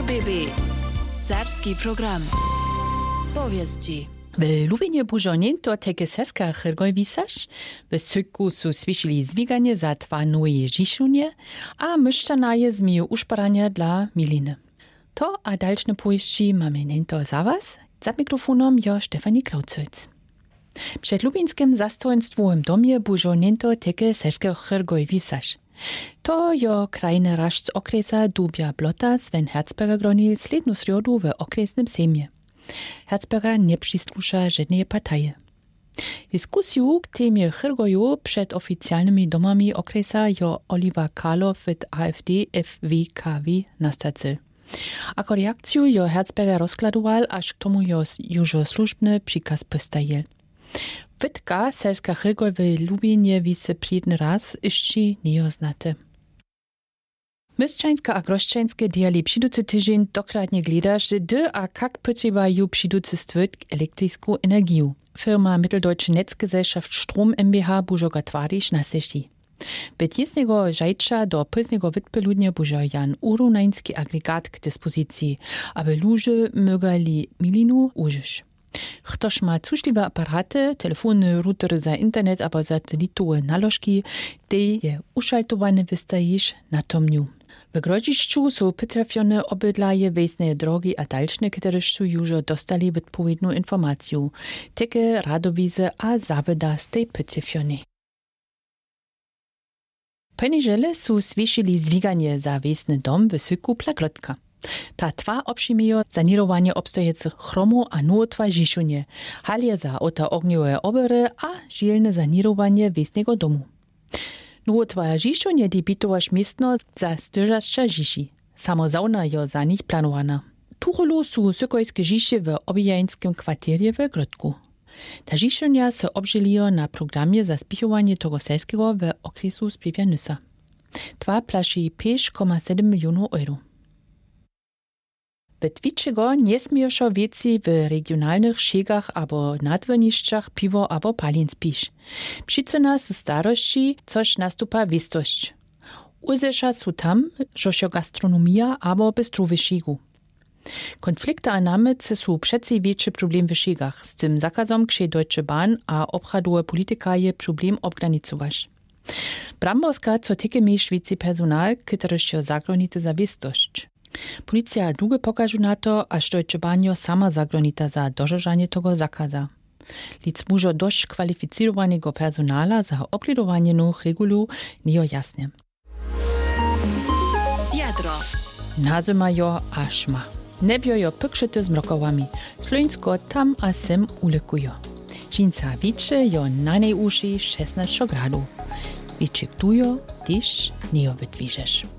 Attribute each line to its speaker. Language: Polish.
Speaker 1: RBB Serbski program. Povijesti.
Speaker 2: W Lubinie bużonięto takie seska chyrgoj wisasz, w syku su słyszeli zwiganie za dwa nowe żiszunie, a myszczanaje zmieją uszparania dla miliny. To a dalszne powieści mamy nento za was, za mikrofonom jo Stefanie Klaucujc. Przed lubinskim zastojnstwowym domie bużonięto takie seska chyrgoj wisasz. To jo krajny raż z okresa Dubia Blota Sven Herzberger gronil slednu sriodu w okresnym sejmie. Herzberger nie przysłusza żadnej partii. Dyskusju k temie chyrgoju przed oficjalnymi domami okresa jo Oliver Karlow w AfD FWKW nastacyl. Ako reakcju jo Herzberger rozkladoval, aż k tomu jo jużo służbny przykaz postajel. Wytka selska chyrgoj w Lubinie wise przyjedny raz jeszcze nie znate. Mysčańska a groščańskie diali přiducy tydzień dokładnie gledaš, gdy a kak potrzebają přiducy stwórt elektryczną energię. Firma Mitteldeutsche Netzgesellschaft Strom MBH bužo ga tvariš na seši. Bez jesnego żajcza do późnego wytpeludnia bužo Jan urunański agregat k dyspozycji, aby ludzie mögali milinu użyć. Ktoś ma cuśliwe aparaty, telefony, routery za internet, albo satelitowe nalożki, te je uszaltowane wystajisz na tomniu. W Grodziszczu są potrafione obydlaje wejsne drogi a dalszne, które już dostali odpowiednią informację. Takie radowizy a zaweda z tej potrafione. Poniżele są słyszeli zwiganie za wejsny dom w syku Plaglotka. Ta twa obszymiją sanirowanie obstojących chromów a nowotwa żiszunie, halie za ota ogniowe obery a zielne sanirowanie wejsnego domu. Nowotwa żiszunie debitowaš miestno za styżaszcza žiši. Samo sauna jo za nich planowana. Tucholo su sykojskie žiši w obijańskim kwartierze w Grodku. Ta żiszunia se obżylijo na programie za spichowanie tego selskiego w okresu Spiewianysa. Twa plaši 5,7 milionów euro. Betwiczego nie śmieszo wieci w regionalnych szegach albo nadwoniszczach piwo albo palin spisz. Przyczyna su starości, coś nastupa wistość. Uzesza su tam, żosio gastronomia albo bystrowy szegu. Konflikty a namycy su przecie większy problem w szegach, z tym zakazom ksze Deutsche Bahn a obchadowe polityka je problem obgranicować. Bramborska co takie mieś więcej personal, któryż jo zaglonite za wistość. Policja długo pokażu na to, aż Deutsche Bahn sama zaglonita za dożeżanie tego zakaza. Lic mużo dość kwalifikowanego personala za oblidowanie nowych regulu nie jasne.
Speaker 1: Jadro.
Speaker 2: Nazima jo aż ma. Nebio jo pykrzyty z mrokowami. Slońsko tam a sem ulekujo. Dżinca wicze jo na nej uszy 16 gradów. Wiczyk tujo, tyż nie wydwiżesz.